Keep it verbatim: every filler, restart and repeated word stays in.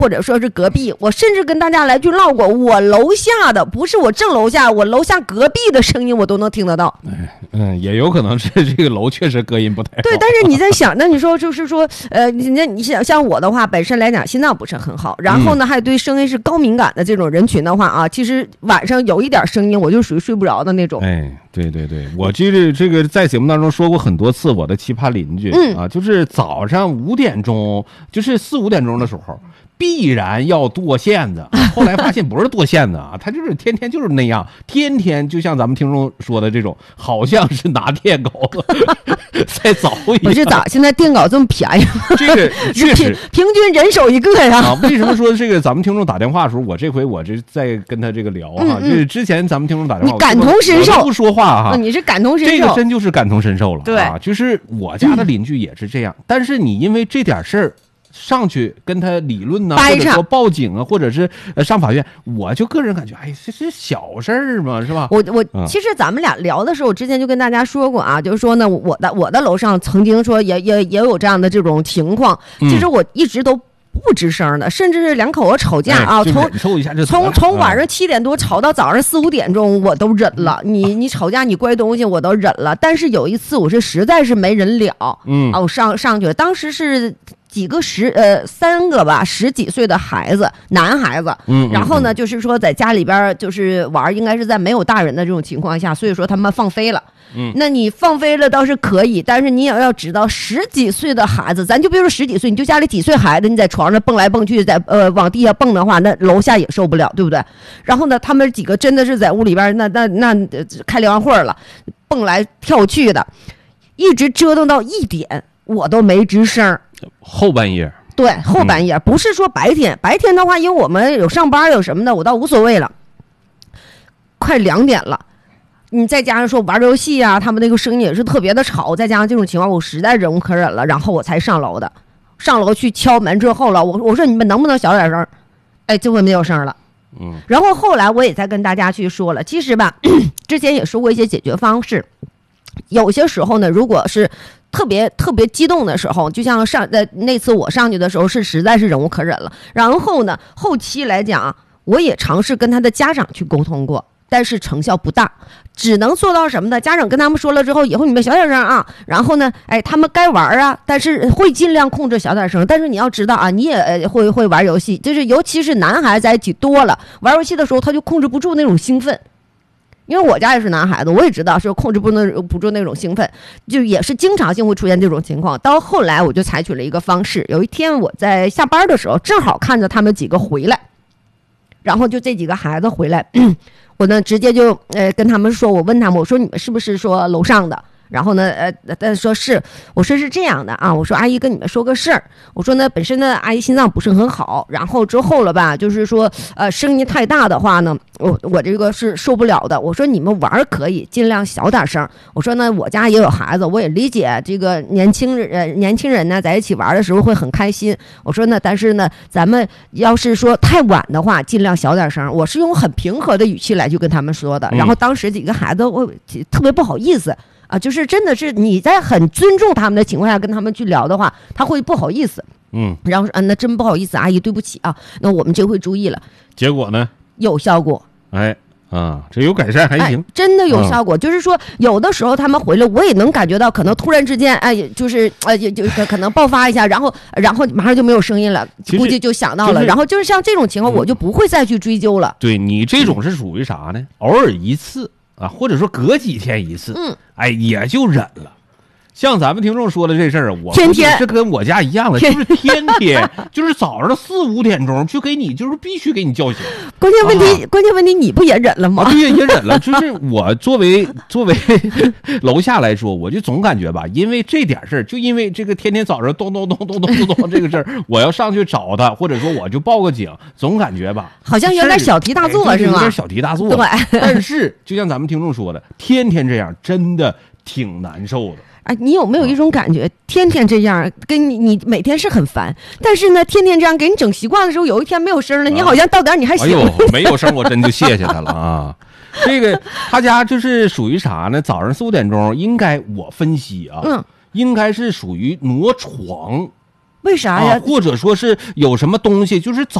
或者说是隔壁，我甚至跟大家来去唠过，我楼下的不是我正楼下，我楼下隔壁的声音我都能听得到。 嗯，也有可能是这个楼确实隔音不太好。 对，但是你在想，那你说就是说，呃，你那你想像我的话，本身来讲心脏不是很好，然后呢，还对声音是高敏感的这种人群的话啊，其实晚上有一点声音，我就属于睡不着的那种。 哎，对对对，我记得这个在节目当中说过很多次，我的奇葩邻居、嗯、啊，就是早上五点钟，就是四五点钟的时候。必然要剁馅子，后来发现不是剁馅子啊，他就是天天就是那样，天天就像咱们听众说的这种，好像是拿电镐在凿一样。 不是咋？现在电镐这么便宜吗？ 这个确实平均人手一个呀。 啊，为什么说这个？咱们听众打电话的时候，我这回我这在跟他这个聊哈、啊，嗯嗯就是之前咱们听众打电话， 你感同身受， 不说话哈、啊， 你是感同身受， 这个真就是感同身受了。 对啊，就是我家的邻居也是这样，嗯、但是你因为这点事儿。上去跟他理论呢，或者说报警啊，或者是呃上法院，我就个人感觉，哎，这是小事儿嘛，是吧？ 我我、嗯、其实咱们俩聊的时候，我之前就跟大家说过啊，就是说呢，我的我的楼上曾经说也也也有这样的这种情况，其实我一直都不吱声的，甚至是两口子吵架啊， 哎、 从从从晚上七点多吵到早上四五点钟，我都忍了。嗯、你你吵架你乖东西我都忍了，但是有一次我是实在是没忍了，嗯啊，我上上去了，当时是。几个十呃三个吧十几岁的孩子男孩子，嗯，然后呢就是说在家里边就是玩，应该是在没有大人的这种情况下，所以说他们放飞了，嗯，那你放飞了倒是可以，但是你也要知道十几岁的孩子，咱就别说十几岁，你就家里几岁孩子，你在床上蹦来蹦去，在呃往地下蹦的话，那楼下也受不了，对不对？然后呢，他们几个真的是在屋里边那那那开联欢会了，蹦来跳去的，一直折腾到一点，我都没吱声。 后半夜， 对，后半夜、嗯、不是说白天，白天的话，因为我们有上班有什么的，我倒无所谓了。快两点了，你再加上说玩游戏啊，他们那个声音也是特别的吵，再加上这种情况，我实在忍无可忍了，然后我才上楼的。上楼去敲门之后了，我我说你们能不能小点声？哎，就会没有声了。嗯，然后后来我也在跟大家去说了，其实吧，之前也说过一些解决方式。有些时候呢，如果是特别特别激动的时候，就像上呃那次我上去的时候是实在是忍无可忍了。然后呢，后期来讲，我也尝试跟他的家长去沟通过，但是成效不大，只能做到什么呢？家长跟他们说了之后，以后你们小点声啊。然后呢，哎，他们该玩啊，但是会尽量控制小点声。但是你要知道啊，你也会会玩游戏，就是尤其是男孩子在一起多了，玩游戏的时候他就控制不住那种兴奋。因为我家也是男孩子，我也知道是控制不住不住那种兴奋，就也是经常性会出现这种情况。到后来我就采取了一个方式，有一天我在下班的时候，正好看着他们几个回来，然后就这几个孩子回来，我呢直接就呃跟他们说，我问他们，我说你们是不是说楼上的？然后呢，呃，他说是，我说是这样的啊，我说阿姨跟你们说个事儿，我说呢，本身呢阿姨心脏不是很好，然后之后了吧，就是说，呃，声音太大的话呢，我我这个是受不了的。我说你们玩可以尽量小点声。我说呢，我家也有孩子，我也理解这个年轻人，呃，年轻人呢在一起玩的时候会很开心。我说呢，但是呢，咱们要是说太晚的话，尽量小点声。我是用很平和的语气来去跟他们说的。然后当时几个孩子我特别不好意思。啊，就是真的是你在很尊重他们的情况下跟他们去聊的话，他会不好意思。嗯，然后说，嗯、啊，那真不好意思，阿姨，对不起啊，那我们这回注意了。 结果呢？ 有效果。 哎啊，这有改善还行、 哎，真的有效果。嗯、就是说，有的时候他们回来，我也能感觉到，可能突然之间，哎，就是哎，就可能爆发一下，然后然后马上就没有声音了，估计就想到了。就是、然后就是像这种情况，我就不会再去追究了。 对你这种是属于啥呢？偶尔一次。啊，或者说隔几天一次，嗯，哎，也就忍了。像咱们听众说的这事儿，我天天是跟我家一样的，就是天天，就是早上四五点钟就给你，就是必须给你叫醒。 关键问题，啊、关键问题，你不也忍了吗？ 啊、对，也忍了。就是我作为作为楼下来说，我就总感觉吧，因为这点事儿，就因为这个天天早上咚咚咚咚咚咚咚这个事儿，我要上去找他，或者说我就报个警，总感觉吧， 好像有点小题大做，是吗？ 有点小题大做。 对。 但是就像咱们听众说的，天天这样，真的挺难受的。 哎，你有没有一种感觉，天天这样跟你你每天是很烦，但是呢，天天这样给你整习惯的时候，有一天没有声了，你好像到点你还行。 哎呦，没有声，我真就谢谢他了啊！这个他家就是属于啥呢？早上四五点钟，应该我分析啊，嗯，应该是属于挪床， 为啥呀？ 啊、或者说是有什么东西，就是早